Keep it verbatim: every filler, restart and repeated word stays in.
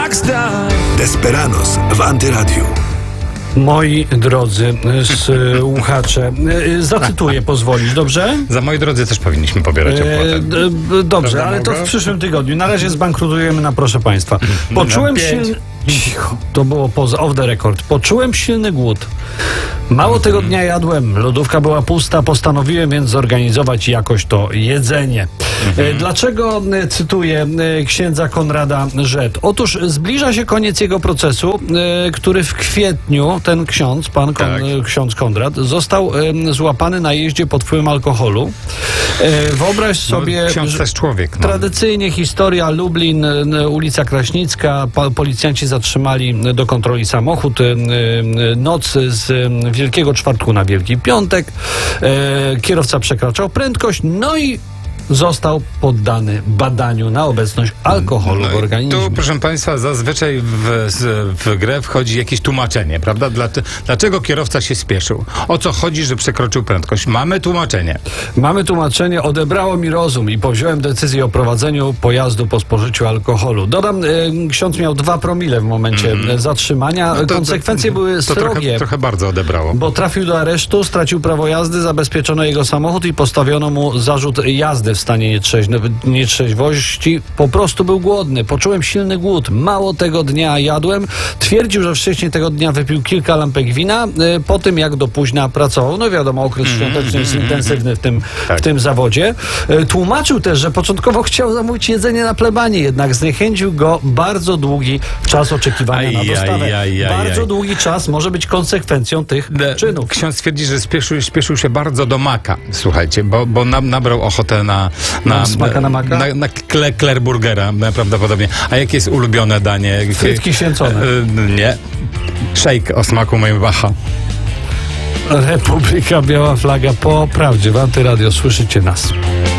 Desperados w Antyradiu. Moi drodzy słuchacze, zacytuję, pozwolisz, dobrze? Za moi drodzy też powinniśmy pobierać opłatę. E, d, dobrze, Prawda, ale to w przyszłym tygodniu. Na razie zbankrutujemy na proszę państwa. Poczułem silny... Cicho, to było poza off the record. Poczułem silny głód. Mało tego dnia jadłem, lodówka była pusta, postanowiłem więc zorganizować jakoś to jedzenie. Mhm. Dlaczego cytuję księdza Konrada Rzet? Otóż zbliża się koniec jego procesu, który w kwietniu ten ksiądz, pan Kon, tak. ksiądz Konrad, został złapany na jeździe pod wpływem alkoholu. Wyobraź sobie, no, ksiądz też człowiek. No. Tradycyjnie historia Lublin, ulica Kraśnicka, policjanci zatrzymali do kontroli samochód, noc z Wielkiego Czwartku na Wielki Piątek, kierowca przekraczał prędkość, no i został poddany badaniu na obecność alkoholu no w organizmie. Tu, proszę państwa, zazwyczaj w, w grę wchodzi jakieś tłumaczenie, prawda? Dlaczego kierowca się spieszył? O co chodzi, że przekroczył prędkość? Mamy tłumaczenie. Mamy tłumaczenie. Odebrało mi rozum i powziąłem decyzję o prowadzeniu pojazdu po spożyciu alkoholu. Dodam, y, ksiądz miał dwa promile w momencie mm. zatrzymania. No to, Konsekwencje to, były to srogie. Trochę, trochę bardzo odebrało. Bo trafił do aresztu, stracił prawo jazdy, zabezpieczono jego samochód i postawiono mu zarzut jazdy w stanie nietrzeź, nietrzeźwości. Po prostu był głodny. Poczułem silny głód. Mało tego dnia jadłem. Twierdził, że wcześniej tego dnia wypił kilka lampek wina y, po tym, jak do późna pracował. No wiadomo, okres świąteczny jest intensywny w tym, tak. w tym zawodzie. Y, tłumaczył też, że początkowo chciał zamówić jedzenie na plebanii, jednak zniechęcił go bardzo długi czas oczekiwania aj, na dostawę. Aj, aj, aj, bardzo aj. długi czas może być konsekwencją tych De, czynów. Ksiądz twierdzi, że spieszył, spieszył się bardzo do maka. Słuchajcie, bo, bo nabrał ochotę na Na, smaka na maka? Na, na kle, Klerburgera prawdopodobnie. A jakie jest ulubione danie? Frytki święcone. E, nie. Szejk o smaku Maybacha. Republika Biała Flaga po prawdzie. W Antyradio słyszycie nas.